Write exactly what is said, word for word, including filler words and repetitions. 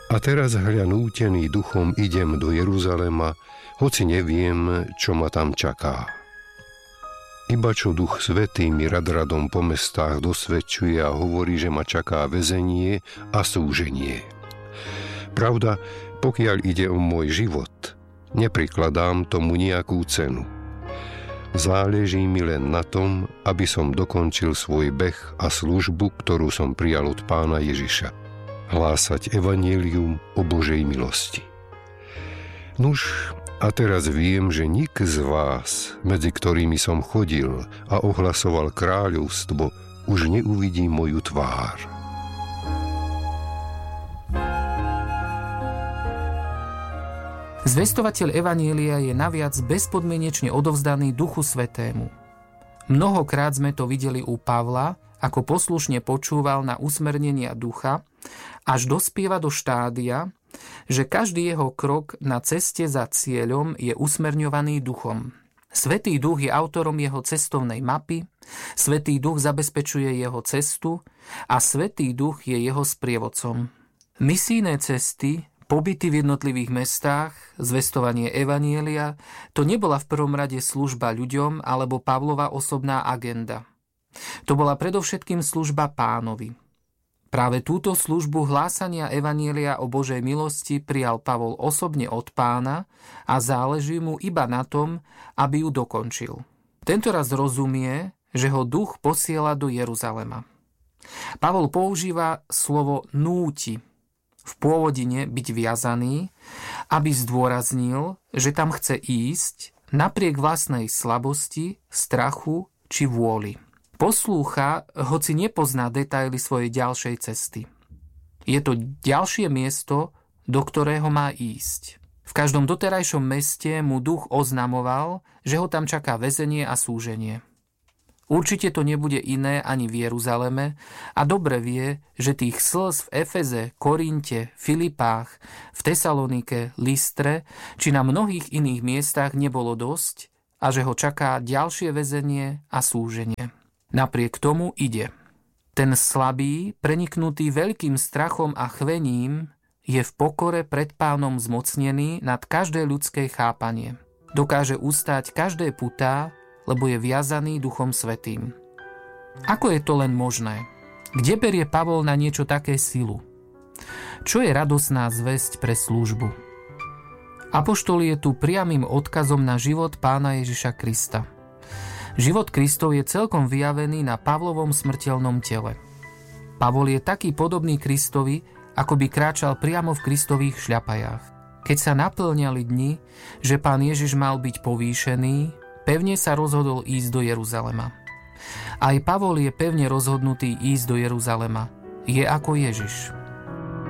A teraz hľa nútený duchom idem do Jeruzalema, hoci neviem, čo ma tam čaká. Iba čo Duch Svätý mi rad radom po mestách dosvedčuje a hovorí, že ma čaká väzenie a súženie. Pravda, pokiaľ ide o môj život, neprikladám tomu nejakú cenu. Záleží mi len na tom, aby som dokončil svoj beh a službu, ktorú som prijal od Pána Ježiša. Hlásať evanjelium o Božej milosti. Nuž, a teraz viem, že nik z vás, medzi ktorými som chodil a ohlasoval kráľovstvo, už neuvidí moju tvár. Zvestovateľ evanjelia je naviac bezpodmienečne odovzdaný Duchu Svätému. Mnohokrát sme to videli u Pavla, ako poslušne počúval na usmernenia ducha, až dospieva do štádia, že každý jeho krok na ceste za cieľom je usmerňovaný duchom. Svätý Duch je autorom jeho cestovnej mapy, Svätý Duch zabezpečuje jeho cestu a Svätý Duch je jeho sprievodcom. Misijné cesty, pobyty v jednotlivých mestách, zvestovanie evanjelia, to nebola v prvom rade služba ľuďom alebo Pavlova osobná agenda. To bola predovšetkým služba Pánovi. Práve túto službu hlásania evanjelia o Božej milosti prijal Pavol osobne od Pána a záleží mu iba na tom, aby ju dokončil. Tentoraz rozumie, že ho Duch posiela do Jeruzalema. Pavol používa slovo núti, v pôvodine byť viazaný, aby zdôraznil, že tam chce ísť napriek vlastnej slabosti, strachu či vôli. Poslúcha, hoci nepozná detaily svojej ďalšej cesty. Je to ďalšie miesto, do ktorého má ísť. V každom doterajšom meste mu Duch oznamoval, že ho tam čaká väzenie a súženie. Určite to nebude iné ani v Jeruzaleme a dobre vie, že tých slz v Efeze, Korinte, Filipách, v Tesalonike, Listre či na mnohých iných miestach nebolo dosť a že ho čaká ďalšie väzenie a súženie. Napriek tomu ide. Ten slabý, preniknutý veľkým strachom a chvením, je v pokore pred Pánom zmocnený nad každé ľudské chápanie. Dokáže ustáť každé putá, lebo je viazaný Duchom Svätým. Ako je to len možné? Kde berie Pavol na niečo také silu? Čo je radosná zvesť pre službu? Apoštol je tu priamym odkazom na život Pána Ježiša Krista. Život Kristov je celkom vyjavený na Pavlovom smrteľnom tele. Pavol je taký podobný Kristovi, ako by kráčal priamo v Kristových šľapajách. Keď sa naplňali dni, že Pán Ježiš mal byť povýšený, pevne sa rozhodol ísť do Jeruzalema. Aj Pavol je pevne rozhodnutý ísť do Jeruzalema. Je ako Ježiš.